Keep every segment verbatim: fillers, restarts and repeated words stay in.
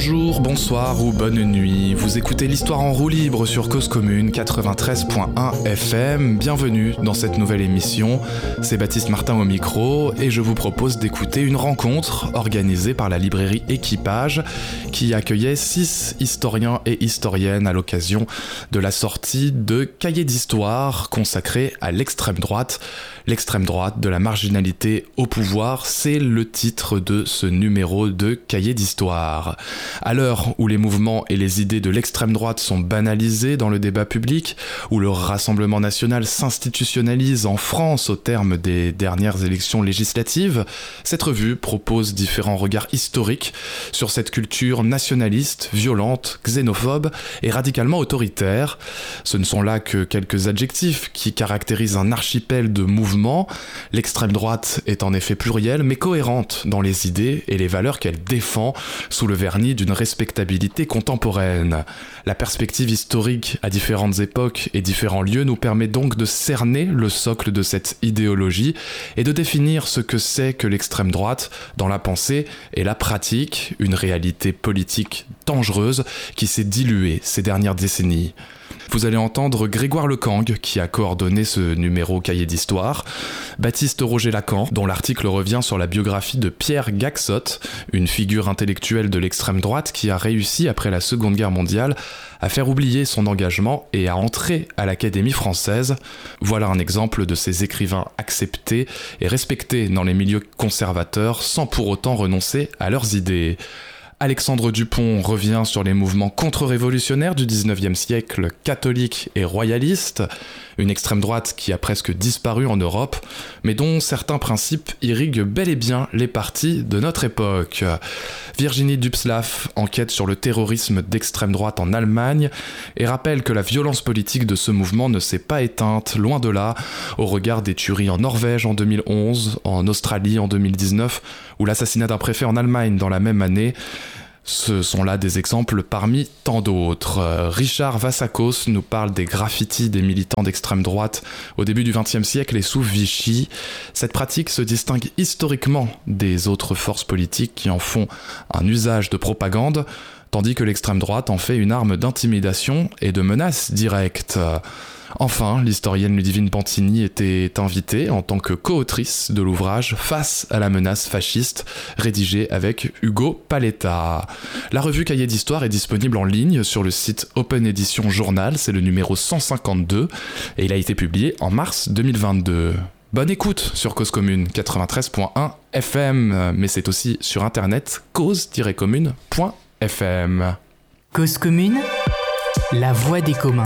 Bonjour, bonsoir ou bonne nuit. Vous écoutez l'Histoire en roue libre sur Cause Commune quatre-vingt-treize point un F M. Bienvenue dans cette nouvelle émission. C'est Baptiste Martin au micro et je vous propose d'écouter une rencontre organisée par la librairie Équipage qui accueillait six historiens et historiennes à l'occasion de la sortie de Cahiers d'histoire consacré à l'extrême droite. L'extrême droite de la marginalité au pouvoir, c'est le titre de ce numéro de Cahiers d'histoire. À l'heure où les mouvements et les idées de l'extrême droite sont banalisés dans le débat public, où le Rassemblement national s'institutionnalise en France au terme des dernières élections législatives, cette revue propose différents regards historiques sur cette culture nationaliste, violente, xénophobe et radicalement autoritaire. Ce ne sont là que quelques adjectifs qui caractérisent un archipel de mouvements. L'extrême droite est en effet plurielle mais cohérente dans les idées et les valeurs qu'elle défend sous le vernis d'une respectabilité contemporaine. La perspective historique à différentes époques et différents lieux nous permet donc de cerner le socle de cette idéologie et de définir ce que c'est que l'extrême droite dans la pensée et la pratique, une réalité politique dangereuse qui s'est diluée ces dernières décennies. Vous allez entendre Grégoire Lecang, qui a coordonné ce numéro Cahiers d'histoire, Baptiste Roger-Lacan, dont l'article revient sur la biographie de Pierre Gaxotte, une figure intellectuelle de l'extrême droite qui a réussi, après la Seconde Guerre mondiale, à faire oublier son engagement et à entrer à l'Académie française. Voilà un exemple de ces écrivains acceptés et respectés dans les milieux conservateurs sans pour autant renoncer à leurs idées. Alexandre Dupont revient sur les mouvements contre-révolutionnaires du dix-neuvième siècle, catholiques et royalistes, une extrême droite qui a presque disparu en Europe, mais dont certains principes irriguent bel et bien les partis de notre époque. Virginie Dubslav enquête sur le terrorisme d'extrême droite en Allemagne et rappelle que la violence politique de ce mouvement ne s'est pas éteinte, loin de là, au regard des tueries en Norvège en deux mille onze, en Australie en deux mille dix-neuf, ou l'assassinat d'un préfet en Allemagne dans la même année. Ce sont là des exemples parmi tant d'autres. Richard Vassakos nous parle des graffitis des militants d'extrême droite au début du vingtième siècle et sous Vichy. Cette pratique se distingue historiquement des autres forces politiques qui en font un usage de propagande, tandis que l'extrême droite en fait une arme d'intimidation et de menace directe. Enfin, l'historienne Ludivine Pantini était invitée en tant que co-autrice de l'ouvrage Face à la menace fasciste, rédigé avec Hugo Paletta. La revue Cahiers d'histoire est disponible en ligne sur le site Open Edition Journal, c'est le numéro cent cinquante-deux, et il a été publié en mars deux mille vingt-deux. Bonne écoute sur Cause Commune quatre-vingt-treize point un F M, mais c'est aussi sur internet cause tiret commune point F M. Cause Commune, la voix des communs.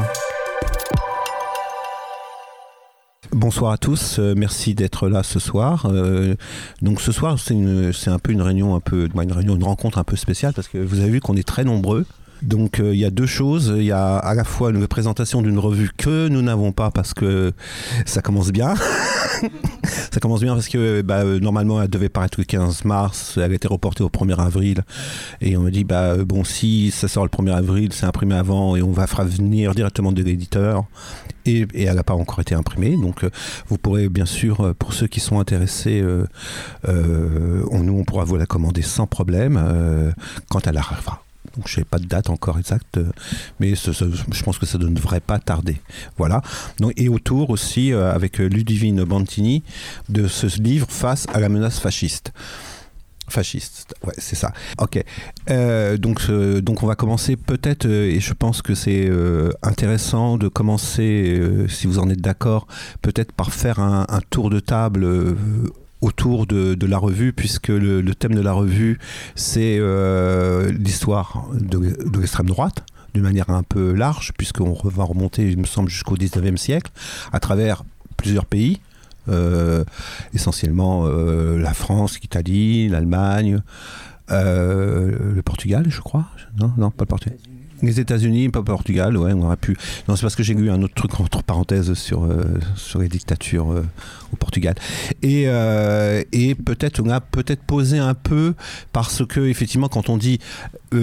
Bonsoir à tous, euh, merci d'être là ce soir. Euh, donc ce soir, c'est, une, c'est un peu une réunion, un peu, une réunion, une rencontre un peu spéciale parce que vous avez vu qu'on est très nombreux. Donc il euh, y a deux choses, il y a à la fois une présentation d'une revue que nous n'avons pas parce que ça commence bien. Ça commence bien parce que bah, euh, normalement elle devait paraître le quinze mars, elle a été reportée au premier avril et on me dit bah euh, bon si ça sort le premier avril c'est imprimé avant et on va faire venir directement de l'éditeur et, et elle n'a pas encore été imprimée donc euh, vous pourrez bien sûr euh, pour ceux qui sont intéressés euh, euh, on, nous on pourra vous la commander sans problème euh, quand elle arrivera. Donc je n'ai pas de date encore exacte, mais ce, ce, je pense que ça ne devrait pas tarder. Voilà. Donc, et autour aussi, euh, avec Ludivine Pantini, de ce livre Face à la menace fasciste. Fasciste, ouais, c'est ça. Ok. Euh, donc, euh, donc on va commencer peut-être, euh, et je pense que c'est euh, intéressant de commencer, euh, si vous en êtes d'accord, peut-être par faire un, un tour de table euh, autour de, de la revue, puisque le, le thème de la revue, c'est euh, l'histoire de, de l'extrême droite, d'une manière un peu large, puisqu'on va remonter, il me semble, jusqu'au dix-neuvième siècle, à travers plusieurs pays, euh, essentiellement euh, la France, l'Italie, l'Allemagne, euh, le Portugal, je crois. Non, non, pas le Portugal. Les États-Unis, pas Portugal, ouais, on aurait pu. Non, c'est parce que j'ai lu un autre truc entre parenthèses sur, euh, sur les dictatures euh, au Portugal. Et, euh, et peut-être, on a peut-être posé un peu, parce que, effectivement, quand on dit euh,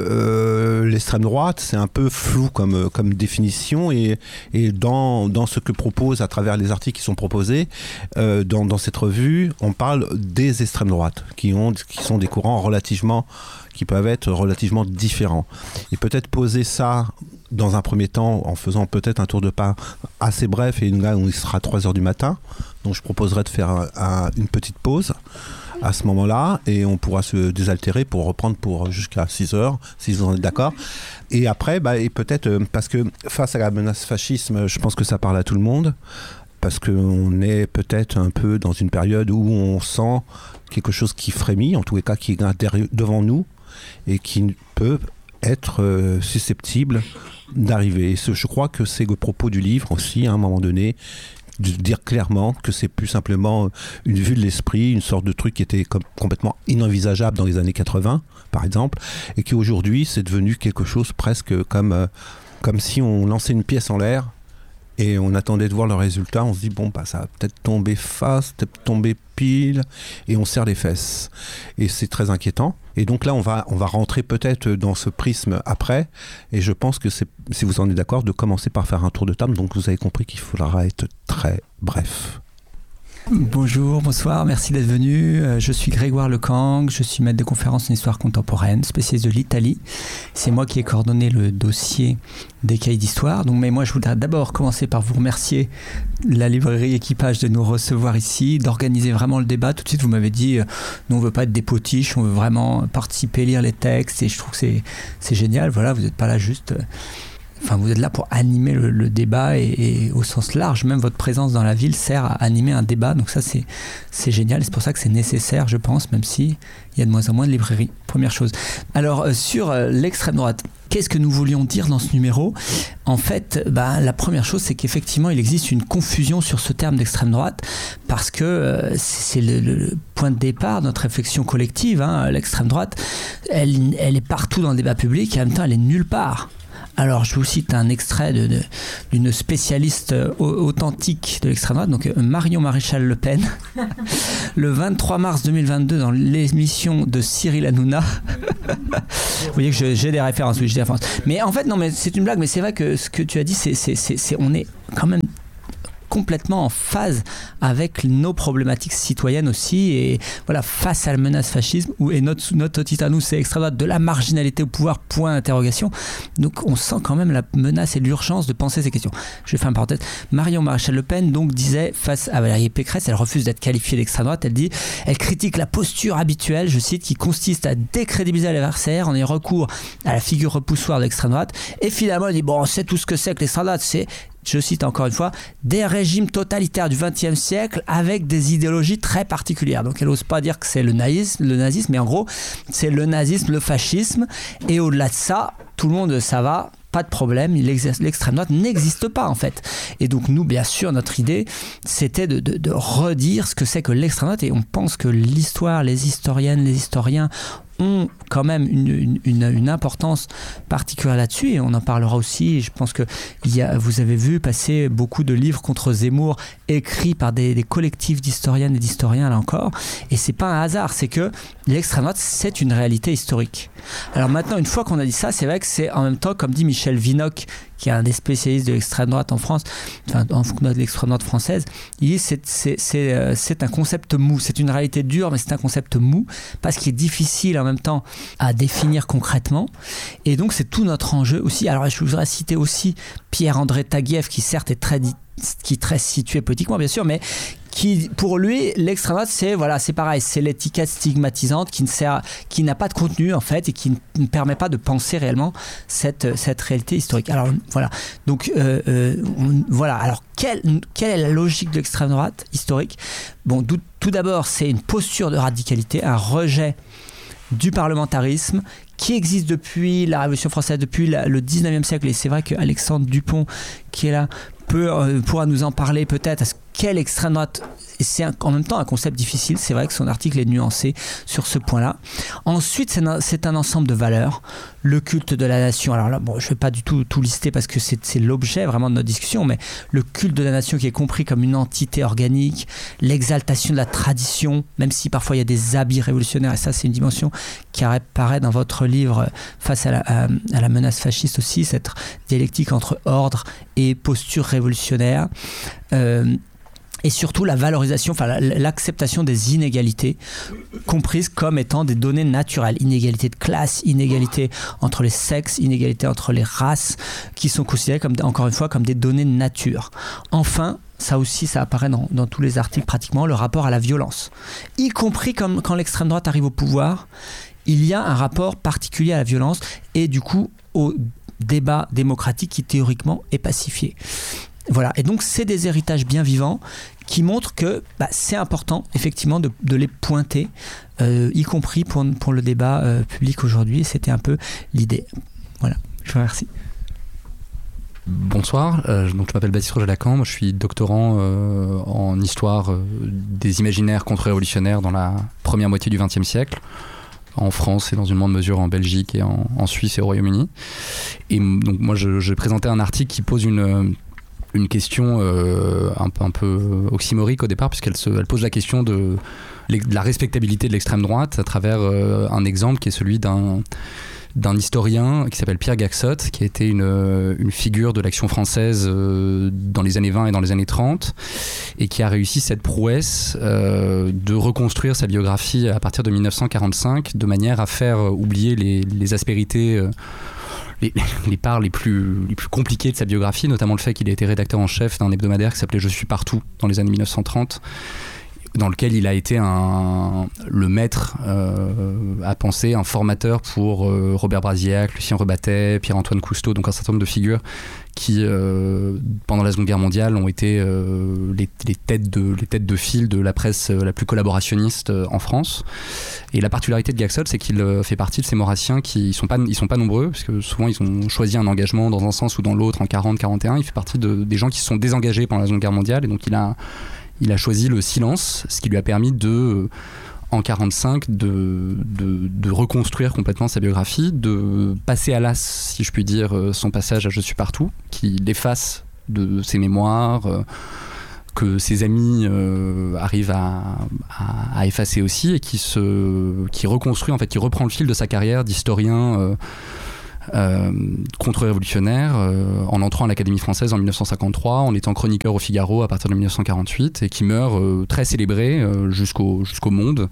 euh, l'extrême droite, c'est un peu flou comme, comme définition. Et, et dans, dans ce que propose, à travers les articles qui sont proposés, euh, dans, dans cette revue, on parle des extrêmes droites, qui, ont, qui sont des courants relativement. qui peuvent être relativement différents. Et peut-être poser ça dans un premier temps en faisant peut-être un tour de pas assez bref, et là on y sera trois heures du matin, donc je proposerais de faire un, un, une petite pause à ce moment-là, et on pourra se désaltérer pour reprendre pour jusqu'à six heures, si vous en êtes d'accord. Et après, bah, et peut-être, euh, parce que face à la menace fascisme, je pense que ça parle à tout le monde, parce qu'on est peut-être un peu dans une période où on sent quelque chose qui frémit, en tous les cas qui est derrière, devant nous, et qui peut être euh, susceptible d'arriver. Ce, je crois que c'est le propos du livre aussi, à un moment donné, de dire clairement que c'est plus simplement une vue de l'esprit, une sorte de truc qui était com- complètement inenvisageable dans les années quatre-vingts, par exemple, et qui aujourd'hui c'est devenu quelque chose presque comme, euh, comme si on lançait une pièce en l'air et on attendait de voir le résultat. On se dit bon bah ça va peut-être tomber face, peut-être tomber pile, et on serre les fesses. Et c'est très inquiétant. Et donc là on va, on va rentrer peut-être dans ce prisme après, et je pense que c'est, si vous en êtes d'accord, de commencer par faire un tour de table. Donc vous avez compris qu'il faudra être très bref. Bonjour, bonsoir, merci d'être venu. Je suis Grégoire Lecang, je suis maître de conférence en histoire contemporaine, spécialiste de l'Italie. C'est moi qui ai coordonné le dossier des cahiers d'histoire. Donc, mais moi, je voudrais d'abord commencer par vous remercier, la librairie Équipage, de nous recevoir ici, d'organiser vraiment le débat. Tout de suite, vous m'avez dit, nous, on ne veut pas être des potiches, on veut vraiment participer, lire les textes, et je trouve que c'est, c'est génial. Voilà, vous n'êtes pas là juste... Enfin, vous êtes là pour animer le, le débat, et, et au sens large, même votre présence dans la ville sert à animer un débat. Donc ça, c'est, c'est génial. C'est pour ça que c'est nécessaire, je pense, même s'il y a de moins en moins de librairies. Première chose. Alors, euh, sur euh, l'extrême droite, qu'est-ce que nous voulions dire dans ce numéro ? En fait, bah, la première chose, c'est qu'effectivement, il existe une confusion sur ce terme d'extrême droite, parce que euh, c'est le, le point de départ de notre réflexion collective. Hein. L'extrême droite, elle, elle est partout dans le débat public, et en même temps, elle est nulle part. Alors, je vous cite un extrait de, de, d'une spécialiste authentique de l'extrême droite, donc Marion Maréchal Le Pen, le vingt-trois mars deux mille vingt-deux, dans l'émission de Cyril Hanouna. Vous voyez que je, j'ai des références, oui, j'ai des références. Mais en fait, non, mais c'est une blague, mais c'est vrai que ce que tu as dit, c'est, c'est, c'est, c'est on est quand même complètement en phase avec nos problématiques citoyennes aussi, et voilà, face à la menace fascisme, où, et notre, notre titre à nous, c'est extrême droite, de la marginalité au pouvoir, point d'interrogation. Donc on sent quand même la menace et l'urgence de penser ces questions. Je vais faire une parenthèse. Marion Maréchal Le Pen donc disait, face à Valérie Pécresse, elle refuse d'être qualifiée d'extrême droite, elle dit, elle critique la posture habituelle, je cite, qui consiste à décrédibiliser l'adversaire en ayant recours à la figure repoussoire de l'extrême droite, et finalement elle dit, bon, on sait tout ce que c'est que l'extrême droite, c'est, je cite encore une fois, des régimes totalitaires du vingtième siècle avec des idéologies très particulières. Donc elle n'ose pas dire que c'est le nazisme, le nazisme, mais en gros, c'est le nazisme, le fascisme, et au-delà de ça, tout le monde, ça va, pas de problème, l'extrême droite n'existe pas en fait. Et donc nous, bien sûr, notre idée, c'était de, de, de redire ce que c'est que l'extrême droite, et on pense que l'histoire, les historiennes, les historiens ont quand même une, une, une importance particulière là-dessus, et on en parlera aussi. Je pense que il y a, vous avez vu passer beaucoup de livres contre Zemmour écrits par des, des collectifs d'historiennes et d'historiens, là encore, et c'est pas un hasard, c'est que l'extrême droite, c'est une réalité historique. Alors maintenant, une fois qu'on a dit ça, c'est vrai que c'est en même temps, comme dit Michel Vinocq, qui est un des spécialistes de l'extrême droite en France, enfin de l'extrême droite française, il dit c'est, c'est, c'est, euh, c'est un concept mou, c'est une réalité dure, mais c'est un concept mou, parce qu'il est difficile en même temps à définir concrètement, et donc c'est tout notre enjeu aussi. Alors je voudrais citer aussi Pierre-André Taguieff, qui certes est très, qui est très situé politiquement bien sûr, mais qui, pour lui, l'extrême droite, c'est, voilà, c'est pareil, c'est l'étiquette stigmatisante qui ne sert, qui n'a pas de contenu en fait, et qui ne permet pas de penser réellement cette, cette réalité historique. Alors voilà, donc euh, euh, on, voilà. Alors quelle, quelle est la logique de l'extrême droite historique ? Bon, tout, tout d'abord, c'est une posture de radicalité, un rejet du parlementarisme qui existe depuis la Révolution française, depuis la, le dix-neuvième siècle, et c'est vrai qu'Alexandre Dupont, qui est là, peut, euh, pourra nous en parler peut-être. Est-ce quelle extrême droite? Et c'est un, en même temps un concept difficile, c'est vrai que son article est nuancé sur ce point-là. Ensuite, c'est un, c'est un ensemble de valeurs. Le culte de la nation, alors là, bon, je ne vais pas du tout tout lister parce que c'est, c'est l'objet vraiment de notre discussion, mais le culte de la nation qui est compris comme une entité organique, l'exaltation de la tradition, même si parfois il y a des habits révolutionnaires, et ça c'est une dimension qui apparaît dans votre livre face à la, à, à la menace fasciste aussi, cette dialectique entre ordre et posture révolutionnaire. Euh, Et surtout la valorisation, enfin l'acceptation des inégalités, comprises comme étant des données naturelles. Inégalité de classe, inégalité entre les sexes, inégalité entre les races, qui sont considérées, comme, encore une fois, comme des données de nature. Enfin, ça aussi, ça apparaît dans, dans tous les articles pratiquement, le rapport à la violence. Y compris comme, quand l'extrême droite arrive au pouvoir, il y a un rapport particulier à la violence et du coup au débat démocratique qui théoriquement est pacifié. Voilà, et donc c'est des héritages bien vivants qui montrent que bah, c'est important effectivement de, de les pointer, euh, y compris pour, pour le débat euh, public aujourd'hui, et c'était un peu l'idée. Voilà, je vous remercie. Bonsoir, euh, donc je m'appelle Baptiste Roger-Lacan, moi je suis doctorant euh, en histoire euh, des imaginaires contre-révolutionnaires dans la première moitié du vingtième siècle, en France et dans une moindre mesure en Belgique et en, en Suisse et au Royaume-Uni. Et donc moi je, je présentais un article qui pose une... une question euh, un, un peu oxymorique au départ, puisqu'elle se, elle pose la question de, de la respectabilité de l'extrême droite à travers euh, un exemple qui est celui d'un, d'un historien qui s'appelle Pierre Gaxotte, qui a été une, une figure de l'action française euh, dans les années vingt et dans les années trente, et qui a réussi cette prouesse euh, de reconstruire sa biographie à partir de dix-neuf cent quarante-cinq, de manière à faire oublier les, les aspérités euh, Les, les parts les plus, les plus compliquées de sa biographie, notamment le fait qu'il a été rédacteur en chef d'un hebdomadaire qui s'appelait Je suis partout dans les années dix-neuf cent trente, dans lequel il a été un, le maître euh, à penser, un formateur pour euh, Robert Brasillac, Lucien Rebattet, Pierre-Antoine Cousteau, donc un certain nombre de figures qui, euh, pendant la Seconde Guerre mondiale, ont été euh, les, les, têtes de, les têtes de file de la presse euh, la plus collaborationniste euh, en France. Et la particularité de Gaxotte, c'est qu'il euh, fait partie de ces maurassiens qui ne sont, sont pas nombreux, parce que souvent ils ont choisi un engagement dans un sens ou dans l'autre en quarante quarante et un. Il fait partie de, des gens qui se sont désengagés pendant la Seconde Guerre mondiale, et donc il a, il a choisi le silence, ce qui lui a permis de... Euh, en quarante-cinq, de, de, de reconstruire complètement sa biographie, de passer à l'as, si je puis dire, son passage à Je suis partout, qui l'efface de ses mémoires, euh, que ses amis euh, arrivent à, à, à effacer aussi, et qui, se, qui reconstruit, en fait, qui reprend le fil de sa carrière d'historien euh, Euh, contre-révolutionnaire euh, en entrant à l'Académie française en dix-neuf cent cinquante-trois, en étant chroniqueur au Figaro à partir de dix-neuf cent quarante-huit, et qui meurt euh, très célébré euh, jusqu'au, jusqu'au Monde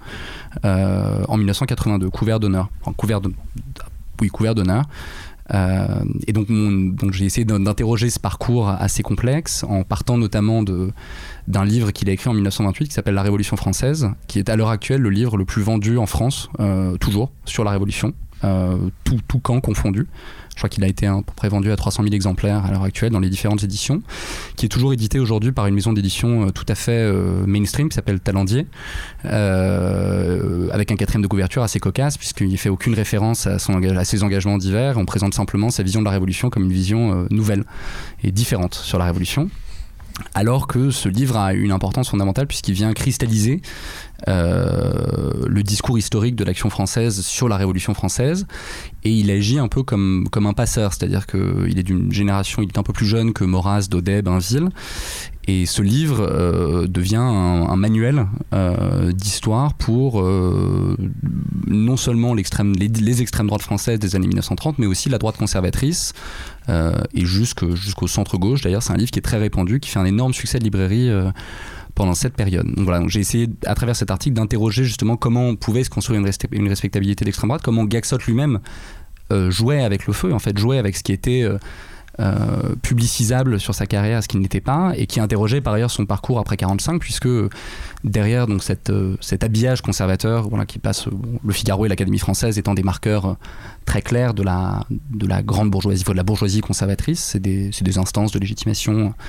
euh, en dix-neuf cent quatre-vingt-deux, couvert d'honneur. Enfin, couvert de, oui, couvert d'honneur. Euh, et donc, mon, donc j'ai essayé d'interroger ce parcours assez complexe en partant notamment de, d'un livre qu'il a écrit en dix-neuf cent vingt-huit qui s'appelle La Révolution française, qui est à l'heure actuelle le livre le plus vendu en France, euh, toujours, sur la Révolution. Euh, tout, tout camp confondu. Je crois qu'il a été à peu près vendu à trois cent mille exemplaires à l'heure actuelle dans les différentes éditions, qui est toujours édité aujourd'hui par une maison d'édition euh, tout à fait euh, mainstream qui s'appelle Talendier, euh, avec un quatrième de couverture assez cocasse, puisqu'il ne fait aucune référence à, son, à ses engagements divers. On présente simplement sa vision de la Révolution comme une vision euh, nouvelle et différente sur la Révolution. Alors que ce livre a une importance fondamentale puisqu'il vient cristalliser euh, le discours historique de l'action française sur la Révolution française, et il agit un peu comme, comme un passeur, c'est-à-dire qu'il est d'une génération, il est un peu plus jeune que Maurras, Daudet, Bainville, et ce livre euh, devient un, un manuel euh, d'histoire pour euh, non seulement l'extrême, les, les extrêmes droites françaises des années dix-neuf cent trente, mais aussi la droite conservatrice, euh, et jusque, jusqu'au centre-gauche. D'ailleurs, c'est un livre qui est très répandu, qui fait un énorme succès de librairie euh, pendant cette période. Donc voilà, donc j'ai essayé à travers cet article d'interroger justement comment on pouvait se construire une, resta- une respectabilité de l'extrême droite, comment Gaxotte lui-même euh, jouait avec le feu, en fait, jouait avec ce qui était... Euh, Euh, publicisable sur sa carrière, ce qu'il n'était pas, et qui interrogeait par ailleurs son parcours après quarante-cinq, puisque derrière donc cette, euh, cet habillage conservateur, voilà, qui passe, bon, le Figaro et l'Académie française étant des marqueurs euh, très clairs de la, de la grande bourgeoisie, de la bourgeoisie conservatrice, c'est des, c'est des instances de légitimation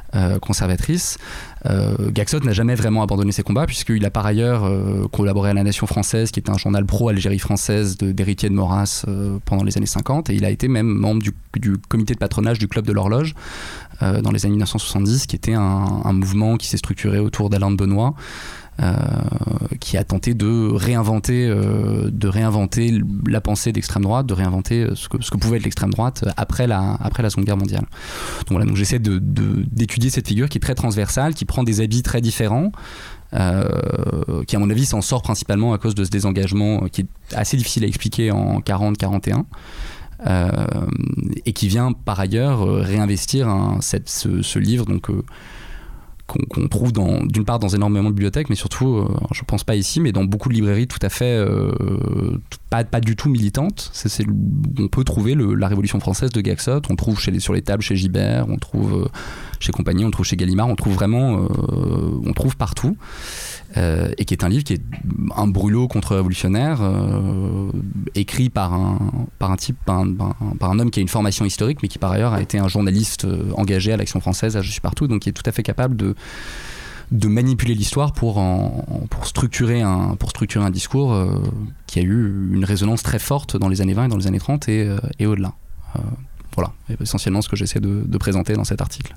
euh, conservatrice. Euh, Gaxote n'a jamais vraiment abandonné ses combats, puisqu'il a par ailleurs euh, collaboré à La Nation française, qui était un journal pro-Algérie française de, d'héritier de Maurras euh, pendant les années cinquante, et il a été même membre du, du comité de patronage du Club de l'Horloge euh, dans les années dix-neuf cent soixante-dix, qui était un, un mouvement qui s'est structuré autour d'Alain de Benoît, Euh, qui a tenté de réinventer, euh, de réinventer la pensée d'extrême droite, de réinventer ce que, ce que pouvait être l'extrême droite après la, après la Seconde Guerre mondiale. Donc voilà, donc j'essaie de, de, d'étudier cette figure qui est très transversale, qui prend des habits très différents, euh, qui à mon avis s'en sort principalement à cause de ce désengagement qui est assez difficile à expliquer en quarante quarante et un. Euh, et qui vient par ailleurs réinvestir un, cette, ce, ce livre donc euh, Qu'on, qu'on trouve dans, d'une part dans énormément de bibliothèques, mais surtout, euh, je pense pas ici, mais dans beaucoup de librairies tout à fait, euh, pas, pas du tout militantes. C'est, c'est, on peut trouver le, la Révolution française de Gaxote, on trouve chez les, sur les tables chez Gibert, on trouve euh, chez Compagnie, on trouve chez Gallimard, on trouve vraiment, euh, on trouve partout. Euh, et qui est un livre qui est un brûlot contre-révolutionnaire, euh, écrit par un, par un type, par un, par un homme qui a une formation historique, mais qui par ailleurs a été un journaliste engagé à l'Action française, à Je suis partout, donc qui est tout à fait capable de, de manipuler l'histoire pour, en, pour, structurer un, pour structurer un discours euh, qui a eu une résonance très forte dans les années vingt et dans les années trente et, euh, et au-delà. Euh, voilà, essentiellement ce que j'essaie de, de présenter dans cet article.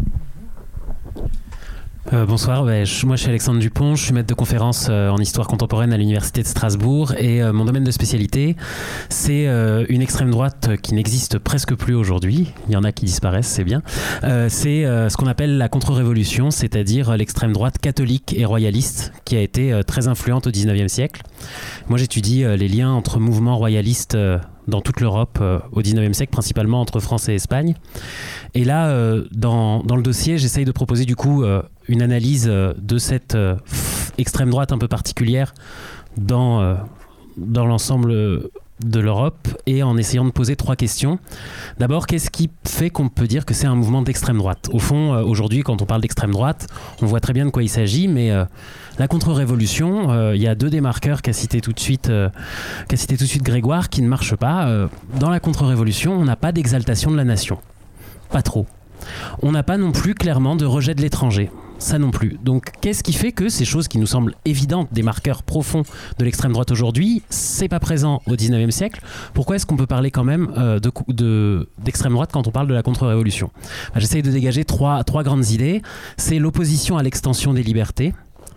Euh, bonsoir, bah, je, moi je suis Alexandre Dupont, je suis maître de conférence euh, en histoire contemporaine à l'université de Strasbourg et euh, mon domaine de spécialité c'est euh, une extrême droite qui n'existe presque plus aujourd'hui, il y en a qui disparaissent, c'est bien, euh, c'est euh, ce qu'on appelle la contre-révolution, c'est-à-dire l'extrême droite catholique et royaliste qui a été euh, très influente au dix-neuvième siècle. Moi j'étudie euh, les liens entre mouvements royalistes euh, dans toute l'Europe euh, au dix-neuvième siècle, principalement entre France et Espagne. Et là, euh, dans, dans le dossier, j'essaye de proposer du coup euh, une analyse euh, de cette euh, extrême droite un peu particulière dans, euh, dans l'ensemble de l'Europe et en essayant de poser trois questions. D'abord, qu'est-ce qui fait qu'on peut dire que c'est un mouvement d'extrême droite ? Au fond, euh, aujourd'hui, quand on parle d'extrême droite, on voit très bien de quoi il s'agit, mais euh, la contre-révolution, euh, il y a deux des marqueurs qu'a cité tout de suite, euh, qu'a cité tout de suite Grégoire qui ne marchent pas. Euh, dans la contre-révolution, on n'a pas d'exaltation de la nation. Pas trop. On n'a pas non plus clairement de rejet de l'étranger. Ça non plus. Donc qu'est-ce qui fait que ces choses qui nous semblent évidentes, des marqueurs profonds de l'extrême droite aujourd'hui, c'est pas présent au dix-neuvième siècle ? Pourquoi est-ce qu'on peut parler quand même euh, de, de, d'extrême droite quand on parle de la contre-révolution ? Ben, j'essaye de dégager trois, trois grandes idées. C'est l'opposition à l'extension des libertés,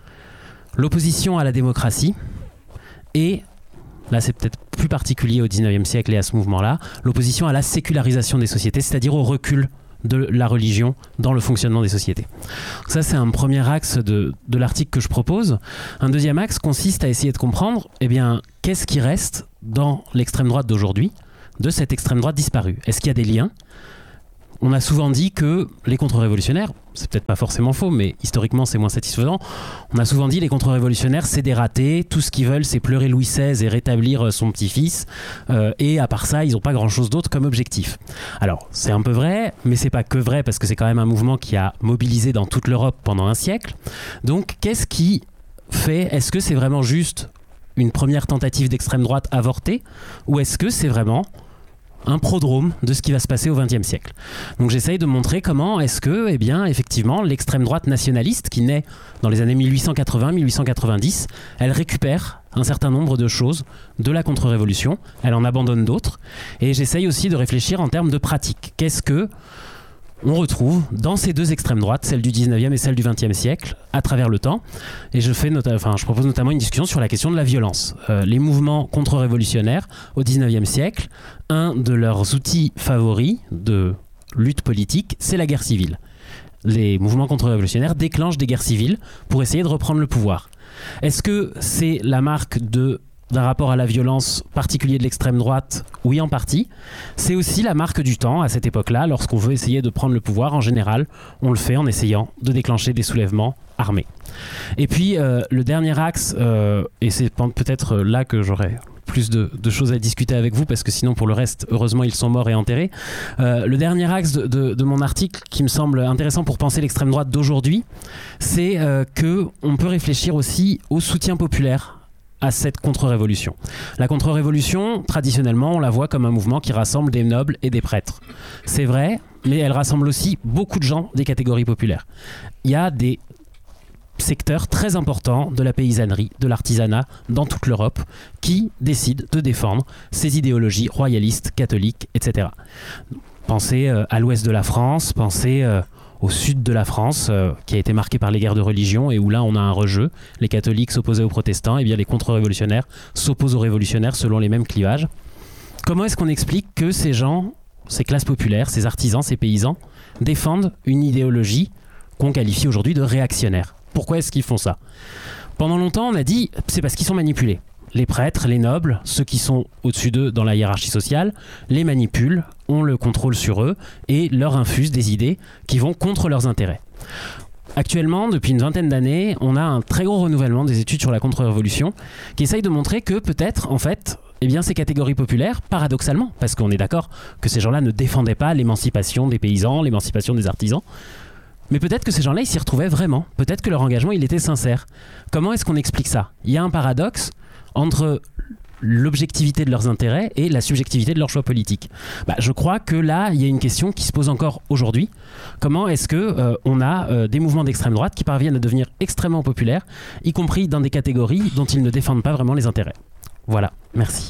l'opposition à la démocratie et, là c'est peut-être plus particulier au dix-neuvième siècle et à ce mouvement-là, l'opposition à la sécularisation des sociétés, c'est-à-dire au recul de la religion dans le fonctionnement des sociétés. Donc ça, c'est un premier axe de, de l'article que je propose. Un deuxième axe consiste à essayer de comprendre, eh bien, qu'est-ce qui reste dans l'extrême droite d'aujourd'hui, de cette extrême droite disparue. Est-ce qu'il y a des liens ? On a souvent dit que les contre-révolutionnaires, c'est peut-être pas forcément faux, mais historiquement c'est moins satisfaisant, on a souvent dit les contre-révolutionnaires c'est des ratés, tout ce qu'ils veulent c'est pleurer Louis seize et rétablir son petit-fils, euh, et à part ça ils n'ont pas grand-chose d'autre comme objectif. Alors c'est un peu vrai, mais c'est pas que vrai parce que c'est quand même un mouvement qui a mobilisé dans toute l'Europe pendant un siècle. Donc qu'est-ce qui fait, est-ce que c'est vraiment juste une première tentative d'extrême droite avortée, ou est-ce que c'est vraiment un prodrome de ce qui va se passer au vingtième siècle. Donc j'essaye de montrer comment est-ce que, eh bien, effectivement, l'extrême droite nationaliste qui naît dans les années mille huit cent quatre-vingts à mille huit cent quatre-vingt-dix, elle récupère un certain nombre de choses de la contre-révolution, elle en abandonne d'autres, et j'essaye aussi de réfléchir en termes de pratique. Qu'est-ce que on retrouve dans ces deux extrêmes droites, celle du dix-neuvième et celle du vingtième siècle, à travers le temps. Et je, fais nota- enfin, je propose notamment une discussion sur la question de la violence. Euh, les mouvements contre-révolutionnaires au dix-neuvième siècle, un de leurs outils favoris de lutte politique, c'est la guerre civile. Les mouvements contre-révolutionnaires déclenchent des guerres civiles pour essayer de reprendre le pouvoir. Est-ce que c'est la marque de d'un rapport à la violence particulier de l'extrême droite? Oui, en partie. C'est aussi la marque du temps à cette époque-là. Lorsqu'on veut essayer de prendre le pouvoir, en général, on le fait en essayant de déclencher des soulèvements armés. Et puis, euh, le dernier axe, euh, et c'est peut-être là que j'aurais plus de, de choses à discuter avec vous, parce que sinon, pour le reste, heureusement, ils sont morts et enterrés. Euh, le dernier axe de, de, de mon article, qui me semble intéressant pour penser l'extrême droite d'aujourd'hui, c'est euh, qu'on peut réfléchir aussi au soutien populaire à cette contre-révolution. La contre-révolution, traditionnellement, on la voit comme un mouvement qui rassemble des nobles et des prêtres. C'est vrai, mais elle rassemble aussi beaucoup de gens des catégories populaires. Il y a des secteurs très importants de la paysannerie, de l'artisanat dans toute l'Europe qui décident de défendre ces idéologies royalistes, catholiques, et cetera. Pensez euh, à l'ouest de la France, pensez euh, au sud de la France, euh, qui a été marqué par les guerres de religion et où là on a un rejeu. Les catholiques s'opposaient aux protestants, et bien les contre-révolutionnaires s'opposent aux révolutionnaires selon les mêmes clivages. Comment est-ce qu'on explique que ces gens, ces classes populaires, ces artisans, ces paysans, défendent une idéologie qu'on qualifie aujourd'hui de réactionnaire ? Pourquoi est-ce qu'ils font ça ? Pendant longtemps, on a dit c'est parce qu'ils sont manipulés. Les prêtres, les nobles, ceux qui sont au-dessus d'eux dans la hiérarchie sociale, les manipulent, ont le contrôle sur eux et leur infusent des idées qui vont contre leurs intérêts. Actuellement, depuis une vingtaine d'années, on a un très gros renouvellement des études sur la contre-révolution qui essaye de montrer que peut-être, en fait, eh bien, ces catégories populaires, paradoxalement, parce qu'on est d'accord que ces gens-là ne défendaient pas l'émancipation des paysans, l'émancipation des artisans, mais peut-être que ces gens-là, ils s'y retrouvaient vraiment. Peut-être que leur engagement, il était sincère. Comment est-ce qu'on explique ça ? Il y a un paradoxe entre l'objectivité de leurs intérêts et la subjectivité de leurs choix politiques. Bah, je crois que là, il y a une question qui se pose encore aujourd'hui. Comment est-ce que euh, on a euh, des mouvements d'extrême droite qui parviennent à devenir extrêmement populaires, y compris dans des catégories dont ils ne défendent pas vraiment les intérêts ? Voilà, merci.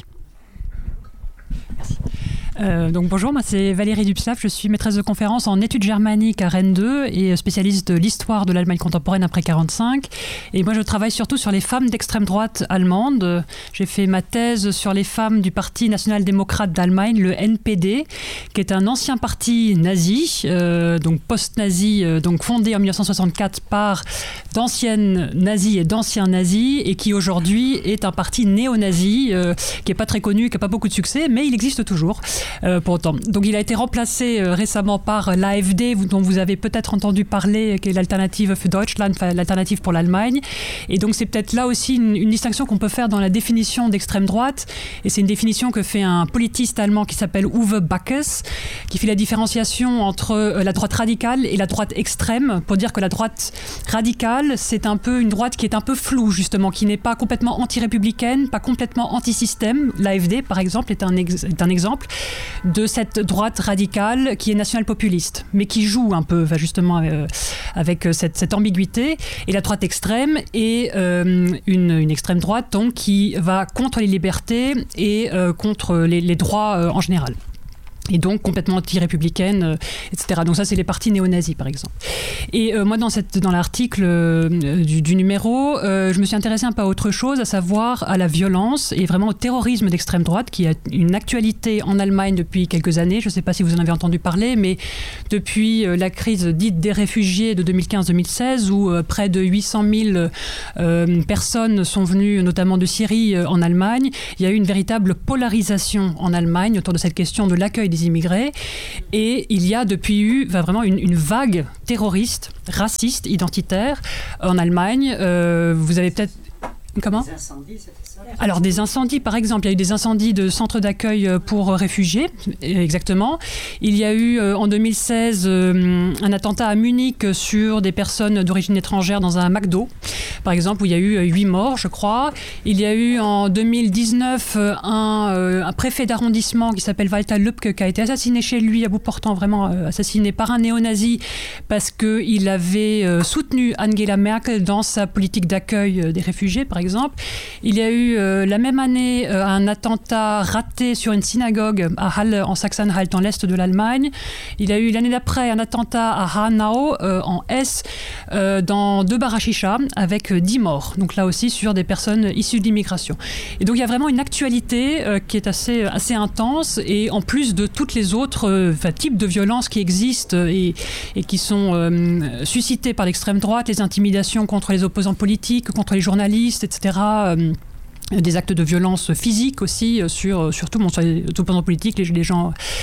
Merci. Euh, donc bonjour, moi c'est Valérie Dubslav, je suis maîtresse de conférence en études germaniques à Rennes deux et spécialiste de l'histoire de l'Allemagne contemporaine après quarante-cinq. Et moi je travaille surtout sur les femmes d'extrême droite allemande. J'ai fait ma thèse sur les femmes du Parti national-démocrate d'Allemagne, le N P D, qui est un ancien parti nazi, euh, donc post-nazi, euh, donc fondé en dix-neuf cent soixante-quatre par d'anciennes nazis et d'anciens nazis, et qui aujourd'hui est un parti néo-nazi, euh, qui n'est pas très connu, qui n'a pas beaucoup de succès, mais il existe toujours. Euh, pour autant. Donc il a été remplacé euh, récemment par l'A F D, dont vous avez peut-être entendu parler, qui est l'Alternative für Deutschland, enfin, l'alternative pour l'Allemagne. Et donc c'est peut-être là aussi une, une distinction qu'on peut faire dans la définition d'extrême droite. Et c'est une définition que fait un politiste allemand qui s'appelle Uwe Backes, qui fait la différenciation entre euh, la droite radicale et la droite extrême, pour dire que la droite radicale, c'est un peu une droite qui est un peu floue, justement, qui n'est pas complètement anti-républicaine, pas complètement anti-système. L'A F D, par exemple, est un, ex- est un exemple de cette droite radicale qui est national-populiste, mais qui joue un peu justement euh, avec cette, cette ambiguïté. Et la droite extrême est euh, une, une extrême droite donc, qui va contre les libertés et euh, contre les, les droits euh, en général. Et donc complètement anti-républicaine, euh, et cetera. Donc ça, c'est les partis néo-nazis, par exemple. Et euh, moi, dans, cette, dans l'article euh, du, du numéro, euh, je me suis intéressée un peu à autre chose, à savoir à la violence et vraiment au terrorisme d'extrême droite, qui a une actualité en Allemagne depuis quelques années. Je ne sais pas si vous en avez entendu parler, mais depuis euh, la crise dite des réfugiés de deux mille quinze deux mille seize, où euh, près de huit cent mille euh, personnes sont venues, notamment de Syrie, euh, en Allemagne, il y a eu une véritable polarisation en Allemagne autour de cette question de l'accueil des immigrés, et il y a depuis eu enfin, vraiment une, une vague terroriste, raciste, identitaire en Allemagne. Euh, vous avez peut-être... Comment ? Des incendies, c'était ça ? Alors des incendies, par exemple, il y a eu des incendies de centres d'accueil pour réfugiés, exactement. Il y a eu euh, en deux mille seize euh, un attentat à Munich sur des personnes d'origine étrangère dans un McDo, par exemple, où il y a eu huit morts, je crois. Il y a eu en deux mille dix-neuf euh, un, euh, un préfet d'arrondissement qui s'appelle Walter Lübcke qui a été assassiné chez lui, à bout portant, vraiment euh, assassiné par un néo-nazi parce qu'il avait euh, soutenu Angela Merkel dans sa politique d'accueil euh, des réfugiés, par exemple. exemple. Il y a eu euh, la même année euh, un attentat raté sur une synagogue à Halle en Saxe-Anhalt, dans l'est de l'Allemagne. Il y a eu l'année d'après un attentat à Hanau euh, en Hesse euh, dans deux bars à chicha avec euh, dix morts. Donc là aussi sur des personnes issues de l'immigration. Et donc il y a vraiment une actualité euh, qui est assez, assez intense, et en plus de toutes les autres euh, types de violences qui existent et, et qui sont euh, suscitées par l'extrême droite, les intimidations contre les opposants politiques, contre les journalistes, et cetera. Euh, des actes de violence physique aussi, sur, surtout bon, sur les opposants politiques, les, les gens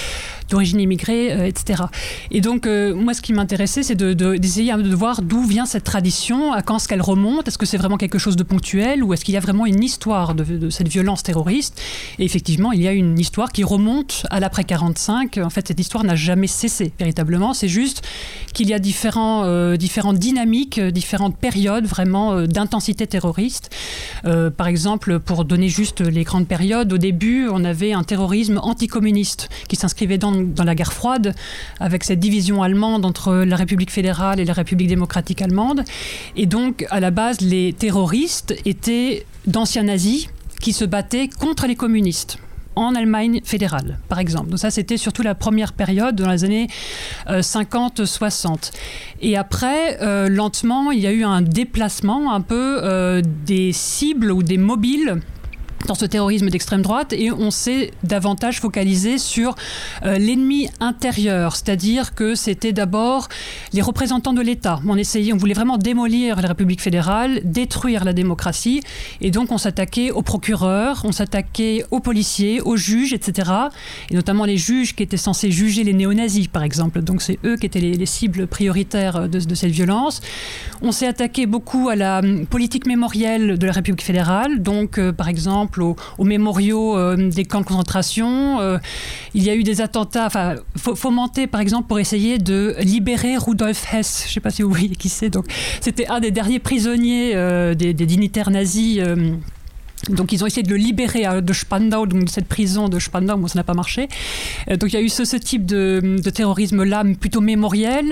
d'origine immigrée, euh, et cetera. Et donc, euh, moi, ce qui m'intéressait, c'est de, de, d'essayer de voir d'où vient cette tradition, à quand est-ce qu'elle remonte, est-ce que c'est vraiment quelque chose de ponctuel ou est-ce qu'il y a vraiment une histoire de, de cette violence terroriste. Et effectivement, il y a une histoire qui remonte à l'après quarante-cinq. En fait, cette histoire n'a jamais cessé, véritablement. C'est juste qu'il y a différents, euh, différentes dynamiques, différentes périodes vraiment euh, d'intensité terroriste. Euh, par exemple, pour donner juste les grandes périodes, au début, on avait un terrorisme anticommuniste qui s'inscrivait dans, dans la guerre froide, avec cette division allemande entre la République fédérale et la République démocratique allemande. Et donc, à la base, les terroristes étaient d'anciens nazis qui se battaient contre les communistes en Allemagne fédérale, par exemple. Donc ça, c'était surtout la première période dans les années euh, cinquante soixante. Et après, euh, lentement, il y a eu un déplacement un peu euh, des cibles ou des mobiles dans ce terrorisme d'extrême droite, et on s'est davantage focalisé sur euh, l'ennemi intérieur, c'est-à-dire que c'était d'abord les représentants de l'État. On essayait, on voulait vraiment démolir la République fédérale, détruire la démocratie, et donc on s'attaquait aux procureurs, on s'attaquait aux policiers, aux juges, et cetera. Et notamment les juges qui étaient censés juger les néo-nazis, par exemple. Donc c'est eux qui étaient les, les cibles prioritaires de, de cette violence. On s'est attaqué beaucoup à la politique mémorielle de la République fédérale, donc euh, par exemple Aux, aux mémoriaux euh, des camps de concentration. Euh, il y a eu des attentats enfin, fomentés, par exemple, pour essayer de libérer Rudolf Hess. Je ne sais pas si vous voyez qui c'est. Donc, c'était un des derniers prisonniers euh, des, des dignitaires nazis. Euh, Donc ils ont essayé de le libérer hein, de Spandau, donc de cette prison de Spandau, bon ça n'a pas marché. Euh, donc il y a eu ce, ce type de, de terrorisme-là, plutôt mémoriel.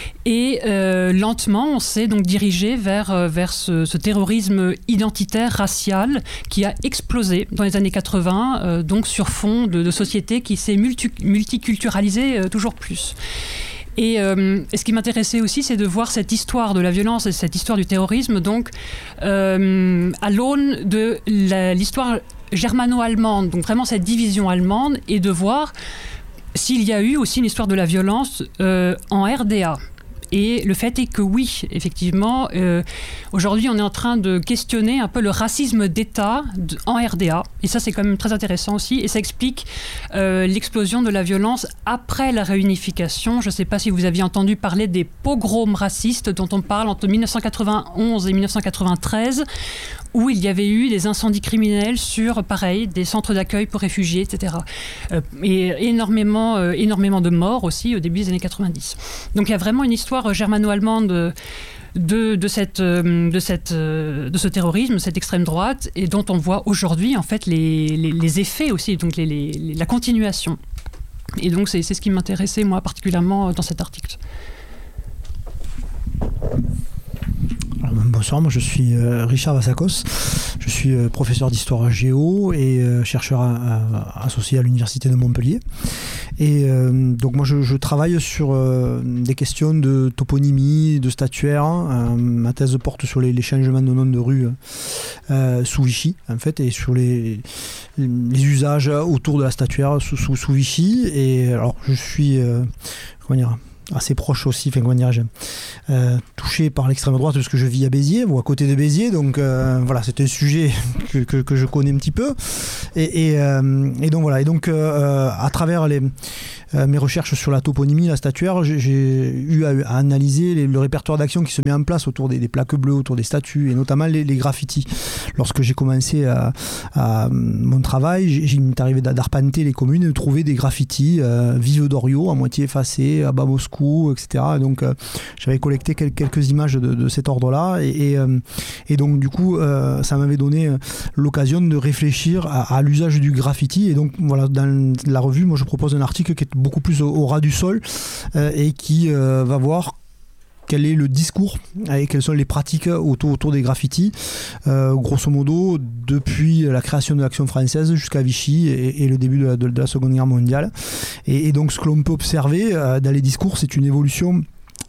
Et euh, lentement, on s'est donc dirigé vers, vers ce, ce terrorisme identitaire, racial, qui a explosé dans les années quatre-vingts, euh, donc sur fond de, de société qui s'est multi, multiculturalisée euh, toujours plus. Et, euh, et ce qui m'intéressait aussi, c'est de voir cette histoire de la violence et cette histoire du terrorisme, donc euh, à l'aune de la, l'histoire germano-allemande, donc vraiment cette division allemande, et de voir s'il y a eu aussi une histoire de la violence euh, en R D A. Et le fait est que oui, effectivement, euh, aujourd'hui on est en train de questionner un peu le racisme d'État en R D A. Et ça c'est quand même très intéressant aussi. Et ça explique euh, l'explosion de la violence après la réunification. Je ne sais pas si vous aviez entendu parler des pogroms racistes dont on parle entre dix-neuf cent quatre-vingt-onze et dix-neuf cent quatre-vingt-treize, où il y avait eu des incendies criminels sur, pareil, des centres d'accueil pour réfugiés, et cetera. Euh, et énormément, euh, énormément de morts aussi au début des années quatre-vingt-dix. Donc il y a vraiment une histoire germano-allemande de, de, cette, de, cette, de ce terrorisme, cette extrême droite, et dont on voit aujourd'hui en fait les, les, les effets aussi, donc les, les, la continuation. Et donc c'est, c'est ce qui m'intéressait moi particulièrement dans cet article. Bonsoir, moi je suis euh, Richard Vassakos, je suis euh, professeur d'histoire géo et euh, chercheur à, à, associé à l'université de Montpellier. Et euh, donc moi je, je travaille sur euh, des questions de toponymie, de statuaire. Euh, ma thèse porte sur les, les changements de nom de rue euh, sous Vichy en fait, et sur les, les usages autour de la statuaire sous, sous, sous Vichy. Et alors je suis euh, comment dire, assez proche aussi, enfin comment dirais-je, euh, touché par l'extrême droite parce que je vis à Béziers ou à côté de Béziers, donc euh, voilà, c'est un sujet que, que, que je connais un petit peu, et, et, euh, et donc voilà, et donc euh, à travers les, euh, mes recherches sur la toponymie, la statuaire, j'ai, j'ai eu à, à analyser les, le répertoire d'actions qui se met en place autour des, des plaques bleues, autour des statues, et notamment les, les graffitis. Lorsque j'ai commencé à, à mon travail, j'ai, il m'est arrivé d'arpenter les communes et de trouver des graffitis euh, Vive Doriot à moitié effacés, à bas Moscou, et cetera. Donc euh, j'avais collecté quelques, quelques images de, de cet ordre-là, et, et, euh, et donc du coup euh, ça m'avait donné l'occasion de réfléchir à, à l'usage du graffiti. Et donc voilà, dans la revue, moi je propose un article qui est beaucoup plus au, au ras du sol euh, et qui euh, va voir quel est le discours et quelles sont les pratiques autour, autour des graffitis, euh, grosso modo depuis la création de l'Action française jusqu'à Vichy et, et le début de la, de, de la Seconde Guerre mondiale. Et, et donc ce que l'on peut observer euh, dans les discours, c'est une évolution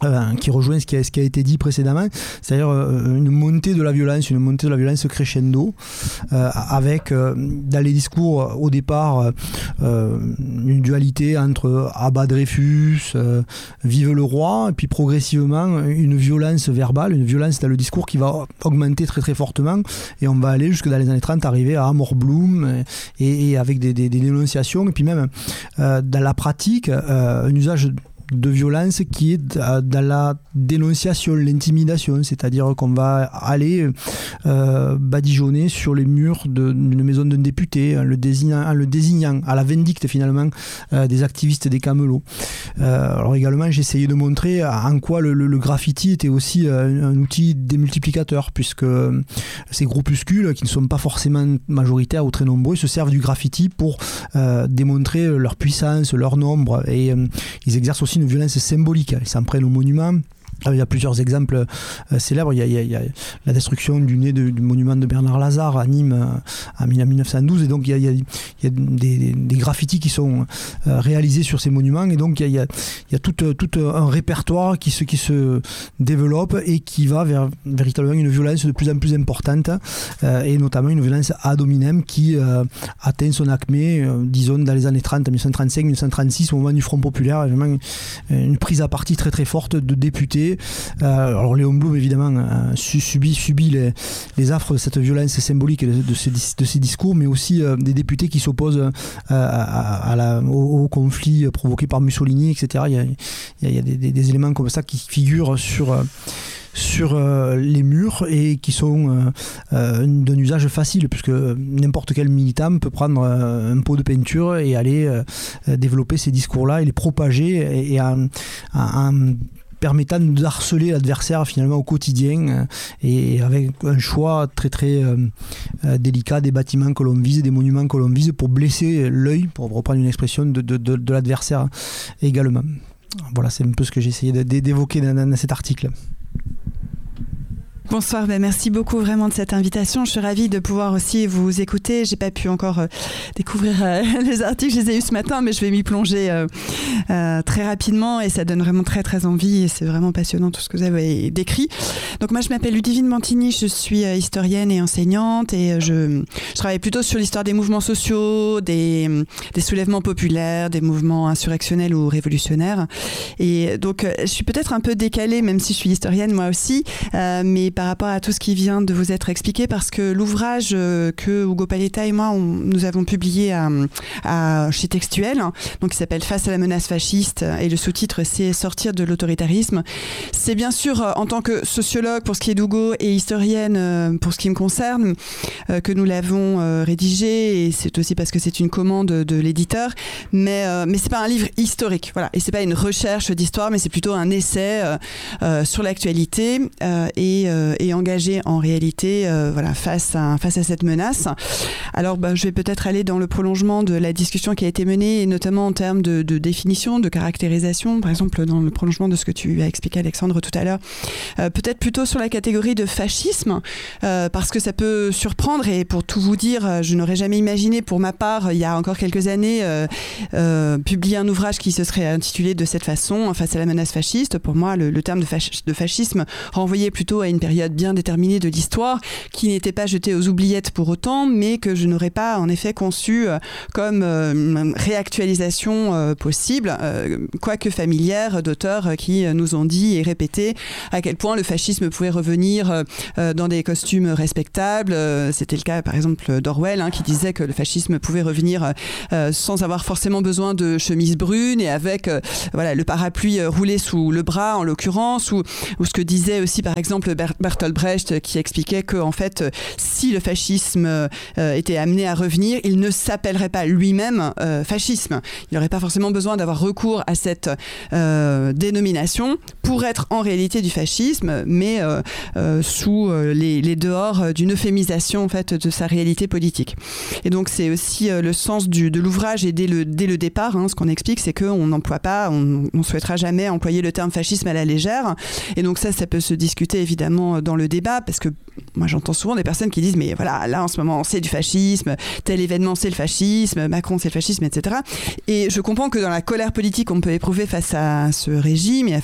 Euh, qui rejoint ce qui, a, ce qui a été dit précédemment, c'est-à-dire euh, une montée de la violence, une montée de la violence crescendo, euh, avec euh, dans les discours au départ euh, une dualité entre abat Dreyfus, euh, vive le roi, et puis progressivement une violence verbale, une violence dans le discours qui va augmenter très très fortement, et on va aller jusque dans les années trente, arriver à mort Blum, et, et avec des, des, des dénonciations, et puis même euh, dans la pratique, euh, un usage de violence qui est dans la dénonciation, l'intimidation, c'est-à-dire qu'on va aller euh, badigeonner sur les murs de, d'une maison d'un député en le désignant, en le désignant à la vindicte finalement euh, des activistes des Camelots. Euh, alors également j'ai essayé de montrer en quoi le, le, le graffiti était aussi un, un outil démultiplicateur, puisque ces groupuscules qui ne sont pas forcément majoritaires ou très nombreux se servent du graffiti pour euh, démontrer leur puissance, leur nombre, et euh, ils exercent aussi une violence symbolique. Ils s'en prennent aux monuments. Il y a plusieurs exemples euh, célèbres. Il y, a, il, y a, il y a la destruction du nez de, du monument de Bernard Lazare à Nîmes euh, en mille neuf cent douze. Et donc, il y a, il y a, il y a des, des graffitis qui sont euh, réalisés sur ces monuments. Et donc, il y a, il y a, il y a tout, tout un répertoire qui se, qui se développe et qui va vers véritablement une violence de plus en plus importante, euh, et notamment une violence ad hominem qui euh, atteint son acmé, euh, disons, dans les années trente, dix-neuf cent trente-cinq dix-neuf cent trente-six, au moment du Front populaire. Vraiment une, une prise à partie très très forte de députés. Euh, alors Léon Blum évidemment euh, subit, subit les, les affres de cette violence symbolique de, de, ces, de ces discours, mais aussi euh, des députés qui s'opposent euh, à, à la, au, au conflit provoqué par Mussolini, et cetera. Il y a, il y a, il y a des, des, des éléments comme ça qui figurent sur... Euh, sur euh, les murs et qui sont euh, euh, d'un usage facile, puisque n'importe quel militant peut prendre euh, un pot de peinture et aller euh, développer ces discours-là et les propager, et, et en, en permettant de harceler l'adversaire finalement au quotidien, euh, et avec un choix très très euh, euh, délicat des bâtiments que l'on vise, des monuments que l'on vise, pour blesser l'œil, pour reprendre une expression de, de, de, de l'adversaire également. Voilà, c'est un peu ce que j'ai essayé d'évoquer dans, dans cet article. Bonsoir, ben merci beaucoup vraiment de cette invitation. Je suis ravie de pouvoir aussi vous écouter. J'ai pas pu encore euh, découvrir euh, les articles, je les ai eus ce matin, mais je vais m'y plonger euh, euh, très rapidement, et ça donne vraiment très très envie, et c'est vraiment passionnant tout ce que vous avez décrit. Donc moi je m'appelle Ludivine Mantini, je suis euh, historienne et enseignante, et euh, je, je travaille plutôt sur l'histoire des mouvements sociaux, des, des soulèvements populaires, des mouvements insurrectionnels ou révolutionnaires. Et donc euh, je suis peut-être un peu décalée, même si je suis historienne moi aussi, euh, mais par rapport à tout ce qui vient de vous être expliqué, parce que l'ouvrage que Ugo Paletta et moi on, nous avons publié à, à, chez Textuel, donc qui s'appelle Face à la menace fasciste, et le sous-titre c'est Sortir de l'autoritarisme. C'est bien sûr en tant que sociologue pour ce qui est d'Ugo et historienne pour ce qui me concerne que nous l'avons rédigé, et c'est aussi parce que c'est une commande de l'éditeur, mais, mais c'est pas un livre historique, voilà, et c'est pas une recherche d'histoire, mais c'est plutôt un essai euh, sur l'actualité euh, et euh, et engagé en réalité euh, voilà, face, à, face à cette menace. Alors ben, je vais peut-être aller dans le prolongement de la discussion qui a été menée, et notamment en termes de, de définition, de caractérisation, par exemple dans le prolongement de ce que tu as expliqué Alexandre tout à l'heure, euh, peut-être plutôt sur la catégorie de fascisme, euh, parce que ça peut surprendre, et pour tout vous dire, je n'aurais jamais imaginé pour ma part, il y a encore quelques années, euh, euh, publier un ouvrage qui se serait intitulé de cette façon, Face à la menace fasciste. Pour moi, le, le terme de, fach- de fascisme renvoyait plutôt à une période bien déterminée de l'histoire, qui n'était pas jetée aux oubliettes pour autant, mais que je n'aurais pas en effet conçu euh, comme euh, réactualisation euh, possible, euh, quoique familière, d'auteurs qui euh, nous ont dit et répété à quel point le fascisme pouvait revenir euh, dans des costumes respectables. Euh, c'était le cas par exemple d'Orwell, hein, qui disait que le fascisme pouvait revenir euh, sans avoir forcément besoin de chemise brune, et avec euh, voilà, le parapluie euh, roulé sous le bras en l'occurrence, ou, ou ce que disait aussi par exemple Ber- Bertolt Brecht, qui expliquait que en fait, si le fascisme euh, était amené à revenir, il ne s'appellerait pas lui-même euh, fascisme. Il n'aurait pas forcément besoin d'avoir recours à cette euh, dénomination pour être en réalité du fascisme, mais euh, euh, sous euh, les, les dehors d'une euphémisation en fait de sa réalité politique. Et donc c'est aussi euh, le sens du, de l'ouvrage, et dès le, dès le départ, hein, ce qu'on explique, c'est qu'on n'emploie pas, on ne souhaitera jamais employer le terme fascisme à la légère. Et donc ça, ça peut se discuter évidemment dans le débat, parce que moi j'entends souvent des personnes qui disent mais voilà, là en ce moment c'est du fascisme, tel événement c'est le fascisme, Macron c'est le fascisme, et cetera. Et je comprends que dans la colère politique qu'on peut éprouver face à ce régime et face à ce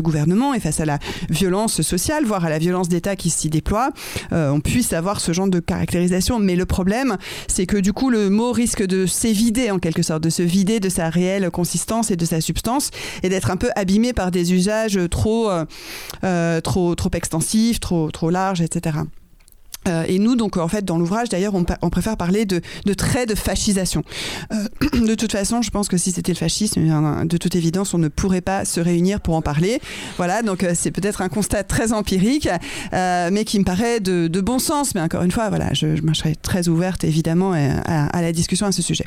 gouvernement et face à la violence sociale, voire à la violence d'État qui s'y déploie, euh, on puisse avoir ce genre de caractérisation. Mais le problème, c'est que du coup, le mot risque de s'évider en quelque sorte, de se vider de sa réelle consistance et de sa substance, et d'être un peu abîmé par des usages trop, euh, trop, trop extensifs, trop, trop larges, et cetera. Euh, et nous, donc, en fait, dans l'ouvrage, d'ailleurs, on, on préfère parler de, de traits de fascisation. Euh, de toute façon, je pense que si c'était le fascisme, de toute évidence, on ne pourrait pas se réunir pour en parler. Voilà, donc euh, c'est peut-être un constat très empirique, euh, mais qui me paraît de, de bon sens. Mais encore une fois, voilà, je, je, je serais très ouverte, évidemment, à, à la discussion à ce sujet.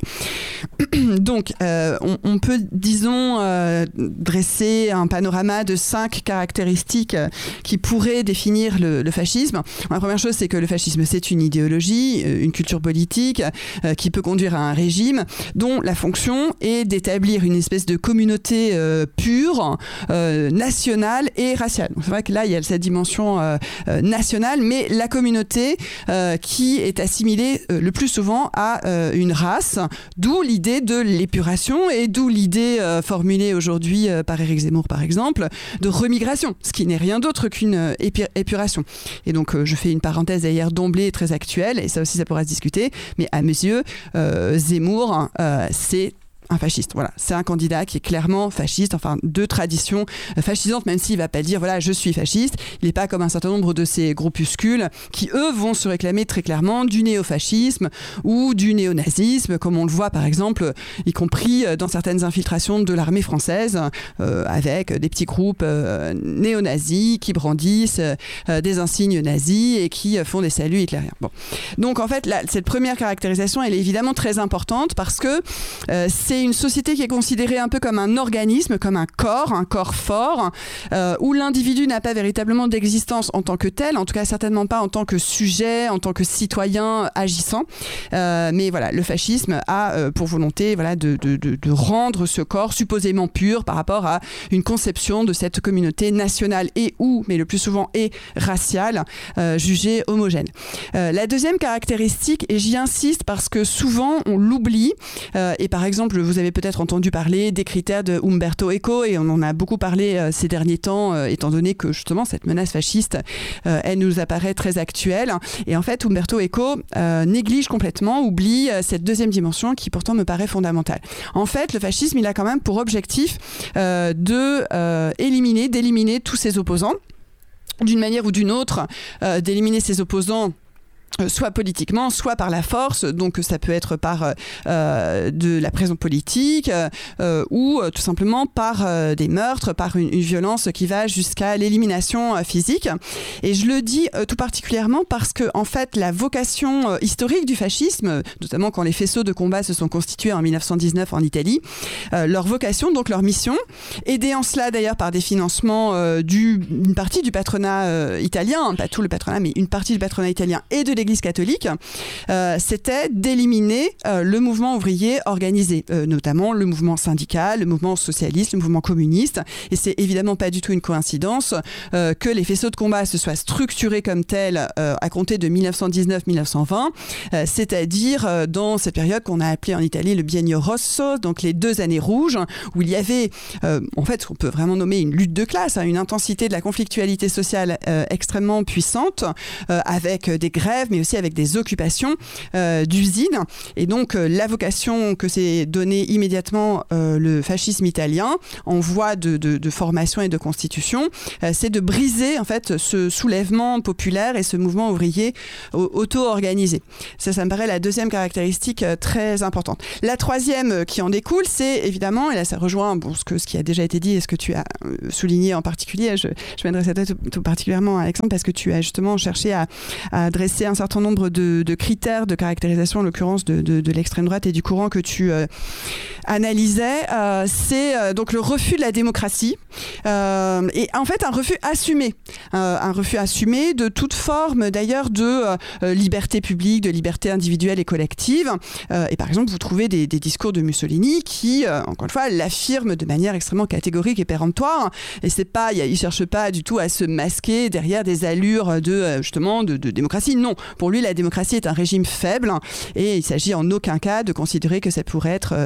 Donc, euh, on, on peut, disons, euh, dresser un panorama de cinq caractéristiques qui pourraient définir le, le fascisme. La première chose, c'est que le fascisme, c'est une idéologie, une culture politique euh, qui peut conduire à un régime dont la fonction est d'établir une espèce de communauté euh, pure, euh, nationale et raciale. Donc, c'est vrai que là, il y a cette dimension euh, euh, nationale, mais la communauté euh, qui est assimilée euh, le plus souvent à euh, une race, d'où l'idée de l'épuration et d'où l'idée euh, formulée aujourd'hui euh, par Éric Zemmour, par exemple, de remigration, ce qui n'est rien d'autre qu'une euh, épi- épuration. Et donc, euh, je fais une parenthèse d'ailleurs d'emblée très actuelle, et ça aussi ça pourra se discuter, mais à mes yeux, euh, Zemmour, euh, c'est un fasciste. Voilà, c'est un candidat qui est clairement fasciste, enfin de tradition fascisante, même s'il ne va pas dire voilà je suis fasciste. Il n'est pas comme un certain nombre de ces groupuscules qui eux vont se réclamer très clairement du néofascisme ou du néonazisme, comme on le voit par exemple, y compris dans certaines infiltrations de l'armée française, euh, avec des petits groupes euh, néonazis qui brandissent euh, des insignes nazis et qui font des saluts hitlériens. Bon. Donc en fait, là, cette première caractérisation, elle est évidemment très importante parce que euh, c'est une société qui est considérée un peu comme un organisme, comme un corps, un corps fort, euh, où l'individu n'a pas véritablement d'existence en tant que tel, en tout cas certainement pas en tant que sujet, en tant que citoyen agissant. Euh, mais voilà, le fascisme a euh, pour volonté voilà, de, de, de, de rendre ce corps supposément pur par rapport à une conception de cette communauté nationale et ou, mais le plus souvent et raciale, euh, jugée homogène. Euh, la deuxième caractéristique, et j'y insiste parce que souvent on l'oublie, euh, et par exemple vous avez peut-être entendu parler des critères de Umberto Eco, et on en a beaucoup parlé euh, ces derniers temps, euh, étant donné que justement cette menace fasciste, euh, elle nous apparaît très actuelle. Et en fait, Umberto Eco euh, néglige complètement, oublie euh, cette deuxième dimension qui pourtant me paraît fondamentale. En fait, le fascisme, il a quand même pour objectif euh, de euh, éliminer, d'éliminer tous ses opposants, d'une manière ou d'une autre, euh, d'éliminer ses opposants soit politiquement, soit par la force, donc ça peut être par euh, de la prison politique euh, ou euh, tout simplement par euh, des meurtres, par une, une violence qui va jusqu'à l'élimination euh, physique. Et je le dis euh, tout particulièrement parce que en fait la vocation euh, historique du fascisme, notamment quand les faisceaux de combat se sont constitués en dix-neuf cent dix-neuf en Italie, euh, leur vocation, donc leur mission, aidée en cela d'ailleurs par des financements euh, d'une partie du patronat euh, italien, pas tout le patronat, mais une partie du patronat italien et de l'Église catholique, euh, c'était d'éliminer euh, le mouvement ouvrier organisé, euh, notamment le mouvement syndical, le mouvement socialiste, le mouvement communiste. Et c'est évidemment pas du tout une coïncidence euh, que les faisceaux de combat se soient structurés comme tels euh, à compter de dix-neuf cent dix-neuf à dix-neuf cent vingt, euh, c'est-à-dire euh, dans cette période qu'on a appelée en Italie le Biennio Rosso, donc les deux années rouges, où il y avait, euh, en fait, on peut vraiment nommer une lutte de classe, hein, une intensité de la conflictualité sociale euh, extrêmement puissante, euh, avec des grèves, mais aussi avec des occupations euh, d'usines. Et donc, euh, la vocation que s'est donnée immédiatement euh, le fascisme italien, en voie de, de, de formation et de constitution, euh, c'est de briser en fait ce soulèvement populaire et ce mouvement ouvrier auto-organisé. Ça, ça me paraît la deuxième caractéristique euh, très importante. La troisième euh, qui en découle, c'est évidemment, et là ça rejoint bon, ce, que, ce qui a déjà été dit et ce que tu as euh, souligné en particulier, je, je m'adresse à toi tout, tout particulièrement, Alexandre, parce que tu as justement cherché à, à dresser un certain nombre De, de critères de caractérisation, en l'occurrence de, de, de l'extrême droite et du courant que tu euh, analysais, euh, c'est euh, donc le refus de la démocratie euh, et en fait un refus assumé, euh, un refus assumé de toute forme d'ailleurs de euh, liberté publique, de liberté individuelle et collective. Euh, et par exemple, vous trouvez des, des discours de Mussolini qui, euh, encore une fois, l'affirment de manière extrêmement catégorique et péremptoire. Et c'est pas, il ne cherche pas du tout à se masquer derrière des allures de justement de, de démocratie. Non, pour lui, la démocratie est un régime faible et il s'agit en aucun cas de considérer que ça pourrait être une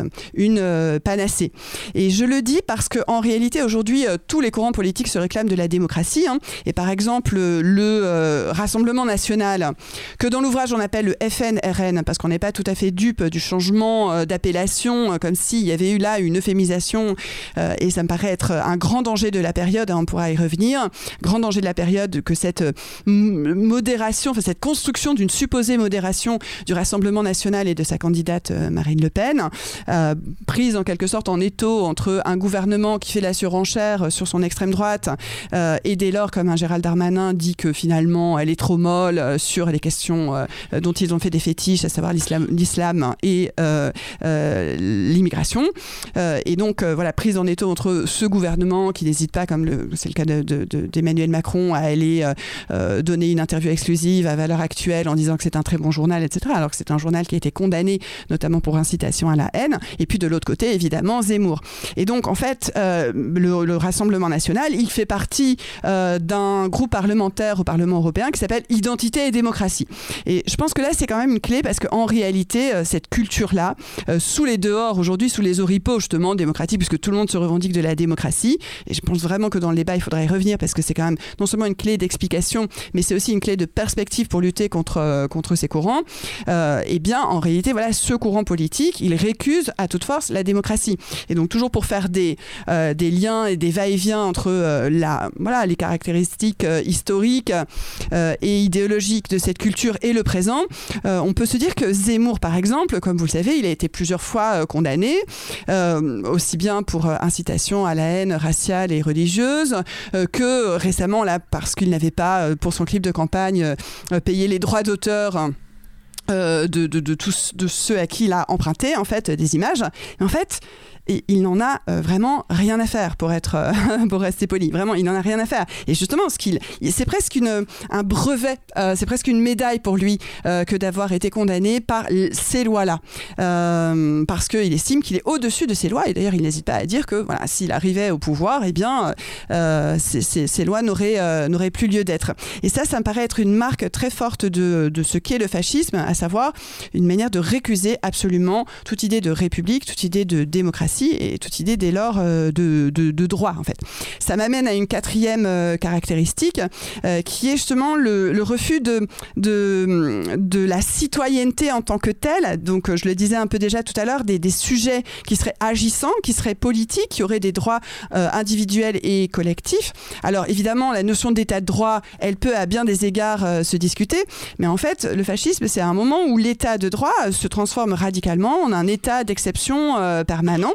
une euh, panacée. Et je le dis parce qu'en réalité, aujourd'hui, euh, tous les courants politiques se réclament de la démocratie. Hein. Et par exemple, le euh, Rassemblement national, que dans l'ouvrage on appelle le F N R N, parce qu'on n'est pas tout à fait dupe du changement euh, d'appellation, euh, comme s'il y avait eu là une euphémisation, euh, et ça me paraît être un grand danger de la période, hein, on pourra y revenir, grand danger de la période que cette euh, modération, enfin cette construction d'une supposée modération du Rassemblement national et de sa candidate euh, Marine Le Pen, euh, prise en quelque sorte en étau entre un gouvernement qui fait la surenchère sur son extrême droite, euh, et dès lors, comme un Gérald Darmanin dit que finalement elle est trop molle euh, sur les questions euh, dont ils ont fait des fétiches, à savoir l'islam, l'islam et euh, euh, l'immigration. Euh, et donc euh, voilà, prise en étau entre ce gouvernement qui n'hésite pas, comme le, c'est le cas de, de, de, d'Emmanuel Macron, à aller euh, euh, donner une interview exclusive à Valeurs Actuelles en disant que c'est un très bon journal, et cetera. Alors que c'est un journal qui a été condamné notamment pour incitation à la haine. Et puis de l'autre côté, évidemment, Zemmour. Et donc en fait, euh, le, le Rassemblement national, il fait partie euh, d'un groupe parlementaire au Parlement européen qui s'appelle Identité et démocratie. Et je pense que là, c'est quand même une clé parce qu'en réalité, euh, cette culture-là, euh, sous les dehors, aujourd'hui, sous les oripeaux, justement, démocratique, puisque tout le monde se revendique de la démocratie, et je pense vraiment que dans le débat, il faudrait y revenir parce que c'est quand même non seulement une clé d'explication, mais c'est aussi une clé de perspective pour lutter contre, euh, contre ces courants. Euh, et bien, en réalité, voilà, ce courant politique, il récuse à toute force la démocratie. Et donc, toujours pour faire des, euh, des liens et des va-et-vient entre euh, la, voilà, les caractéristiques euh, historiques euh, et idéologiques de cette culture et le présent, euh, on peut se dire que Zemmour, par exemple, comme vous le savez, il a été plusieurs fois euh, condamné, euh, aussi bien pour euh, incitation à la haine raciale et religieuse, euh, que récemment, là, parce qu'il n'avait pas, euh, pour son clip de campagne, euh, payé les droits d'auteur euh, de, de, de tous de ceux à qui il a emprunté, en fait, des images. Et en fait, et il n'en a euh, vraiment rien à faire, pour être euh, pour rester poli. Vraiment, il n'en a rien à faire. Et justement, ce qu'il, c'est presque une, un brevet, euh, c'est presque une médaille pour lui euh, que d'avoir été condamné par ces lois-là. Euh, parce qu'il estime qu'il est au-dessus de ces lois. Et d'ailleurs, il n'hésite pas à dire que voilà, s'il arrivait au pouvoir, eh bien, euh, ces, ces, ces lois n'auraient, euh, n'auraient plus lieu d'être. Et ça, ça me paraît être une marque très forte de, de ce qu'est le fascisme, à savoir une manière de récuser absolument toute idée de république, toute idée de démocratie, et toute idée dès lors euh, de, de, de droit, en fait. Ça m'amène à une quatrième euh, caractéristique euh, qui est justement le, le refus de, de, de la citoyenneté en tant que telle. Donc, je le disais un peu déjà tout à l'heure, des, des sujets qui seraient agissants, qui seraient politiques, qui auraient des droits euh, individuels et collectifs. Alors, évidemment, la notion d'état de droit, elle peut à bien des égards euh, se discuter, mais en fait, le fascisme, c'est un moment où l'état de droit se transforme radicalement en un état d'exception euh, permanent.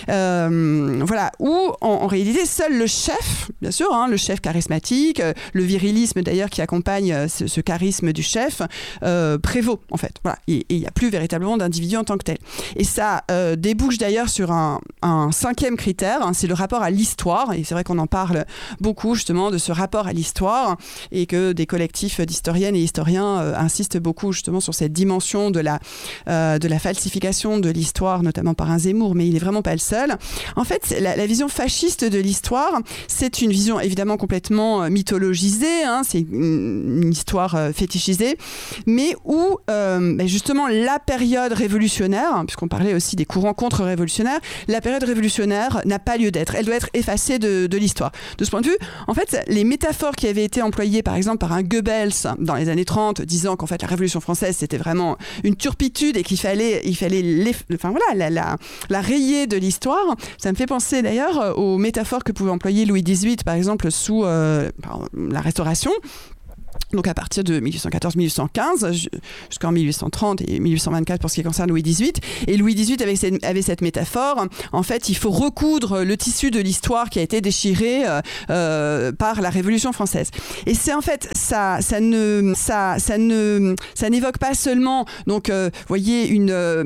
Euh, voilà, où en, en réalité seul le chef, bien sûr, hein, le chef charismatique, euh, le virilisme d'ailleurs qui accompagne euh, ce, ce charisme du chef euh, prévaut en fait. Voilà, et il n'y a plus véritablement d'individu en tant que tel. Et ça euh, débouche d'ailleurs sur un, un cinquième critère, hein, c'est le rapport à l'histoire. Et c'est vrai qu'on en parle beaucoup justement de ce rapport à l'histoire et que des collectifs d'historiennes et historiens euh, insistent beaucoup justement sur cette dimension de la, euh, de la falsification de l'histoire, notamment par un Zemmour, mais il est vraiment pas le seul. En fait, la, la vision fasciste de l'histoire, c'est une vision évidemment complètement euh, mythologisée, hein, c'est une, une histoire euh, fétichisée, mais où euh, bah justement la période révolutionnaire, hein, puisqu'on parlait aussi des courants contre-révolutionnaires, la période révolutionnaire n'a pas lieu d'être. Elle doit être effacée de, de l'histoire. De ce point de vue, en fait, les métaphores qui avaient été employées par exemple par un Goebbels dans les années trente, disant qu'en fait la Révolution française c'était vraiment une turpitude et qu'il fallait, il fallait les, enfin voilà, la, la, la rayer de l'histoire. Ça me fait penser d'ailleurs aux métaphores que pouvait employer Louis dix-huit, par exemple, sous euh, la Restauration. Donc à partir de mille huit cent quatorze mille huit cent quinze jusqu'en mille huit cent trente et mille huit cent vingt-quatre pour ce qui concerne Louis dix-huit. Et Louis dix-huit avait cette, avait cette métaphore, en fait il faut recoudre le tissu de l'histoire qui a été déchiré euh, euh, par la Révolution française. Et c'est en fait, ça, ça, ne, ça, ça, ne, ça n'évoque pas seulement, donc euh, voyez, une,